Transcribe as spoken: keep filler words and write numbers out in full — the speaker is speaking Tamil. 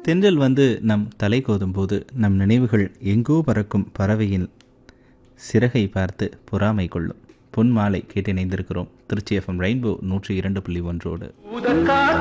தென்றல் வந்து நம் தலை கோதும் போது நம் நினைவுகள் எங்கோ பறக்கும் பறவையின் சிறகை பார்த்து பொறாமை கொள்ளும். பொன் மாலை கேட்டு இணைந்திருக்கிறோம் திருச்சி எஃப்எம் ரெயின்போ நூற்றி இரண்டு புள்ளி ஒன்றோடு.